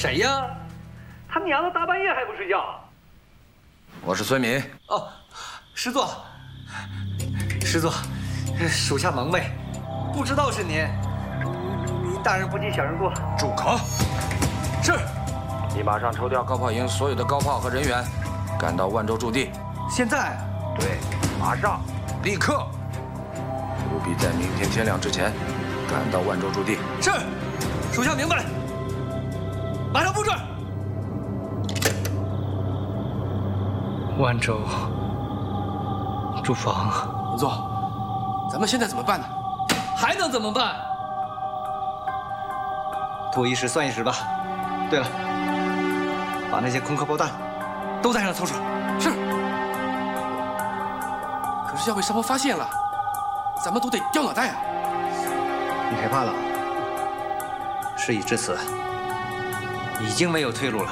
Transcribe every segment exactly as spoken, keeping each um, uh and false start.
谁呀？他娘的大半夜还不睡觉？ 我是孙敏。 哦，师座，师座，属下蒙昧，不知道是您。您大人不计小人过。 住口！ 是。 你马上抽调高炮营所有的高炮和人员，赶到万州驻地。 现在？ 对，马上，立刻，务必在明天天亮之前赶到万州驻地。 是，属下明白。马上布置。万州驻防。 文座，咱们现在怎么办呢？ 还能怎么办？多一时算一时吧。对了，把那些空壳炮弹都带上凑数。 是。可是要被山坡发现了，咱们都得掉脑袋啊！ 你害怕了？事已至此，已经没有退路了。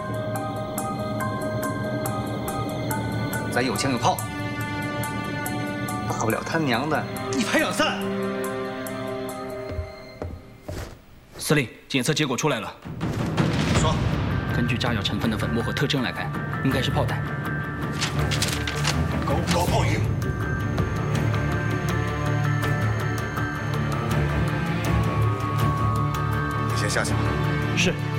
咱有枪有炮，大不了他娘的一拍两散。 司令，检测结果出来了。 说， 根据炸药成分的粉末和特征来看，应该是炮弹。 高高炮营。你先下去吧。 是。